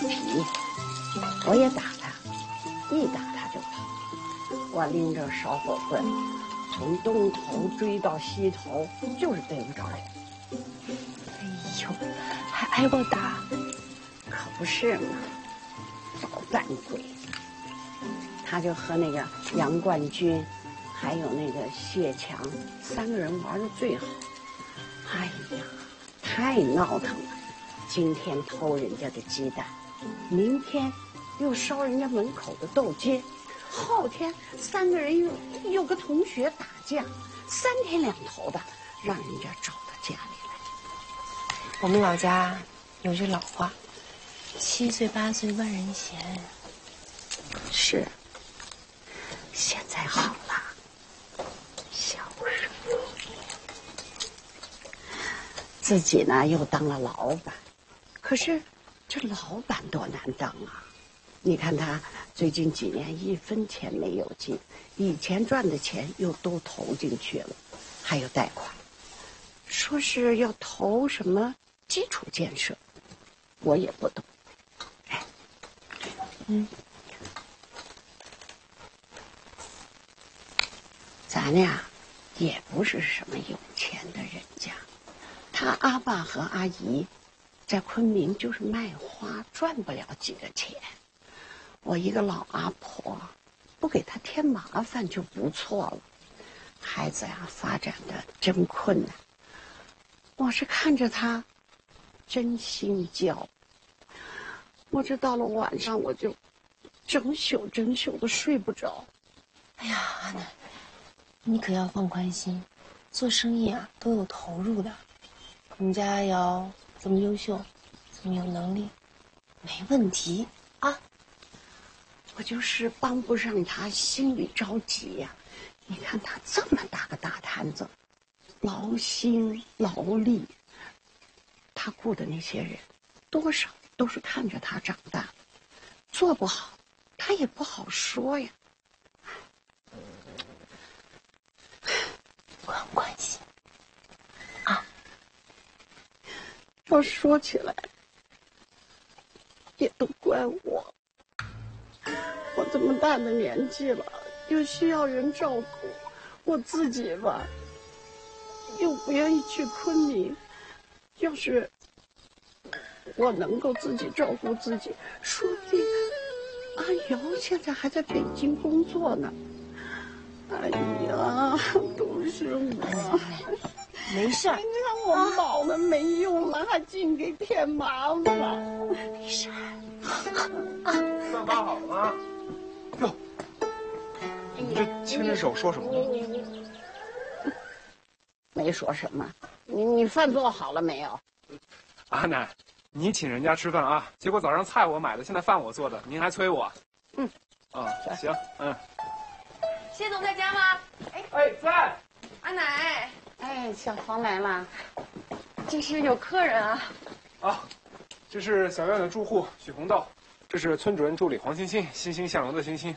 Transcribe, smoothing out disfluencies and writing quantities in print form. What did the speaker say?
皮，我也打他，一打他就疼。我拎着烧火棍，从东头追到西头，就是对不着人。 哎呦，还挨过打？ 可不是嘛，捣蛋鬼！他就和那个杨冠军，还有那个谢强3个人玩的最好。哎呀，太闹腾了！今天偷人家的鸡蛋，明天又烧人家门口的豆秸，后天3个人又跟同学打架，3天2头的，让人家找到家里来。 我们老家有句老话，7岁8岁万人嫌。 是，现在好了，孝顺。自己呢又当了老板，可是这老板多难当啊！你看他最近几年1分钱没有进，以前赚的钱又都投进去了，还有贷款，说是要投什么基础建设，我也不懂。哎，咱呀也不是什么有钱的人家，他阿爸和阿姨在昆明就是卖花，赚不了几个钱。我一个老阿婆，不给他添麻烦就不错了。孩子呀，发展的真困难，我是看着他真心焦。我这到了晚上，我就整宿的睡不着。 哎呀，阿奶，你可要放宽心，做生意啊都有投入的。你家阿瑶这么优秀，这么有能力，没问题啊。 我就是帮不上他，心里着急呀。你看他这么大个大摊子，劳心劳力，他雇的那些人，多少都是看着他长大，做不好，他也不好说呀。 我很关心啊。 要说起来，也都怪我。我这么大的年纪了，又需要人照顾，我自己吧，又不愿意去昆明。要是我能够自己照顾自己，说不定阿瑶现在还在北京工作呢。哎呀，都是我。 没事儿， 你看我老了没用了，还净给添麻烦。 没事儿。 饭发好了。哟，你这牵着手说什么呢？ 没说什么。你饭做好了没有？ 阿奶，你请人家吃饭啊，结果早上菜我买的，现在饭我做的，您还催我。行， 谢总在家吗？ 哎，在。 阿奶， 小黄来了。 这是有客人啊。 啊，这是小院的住户许红豆，这是村主任助理黄欣欣，欣欣向荣的欣欣。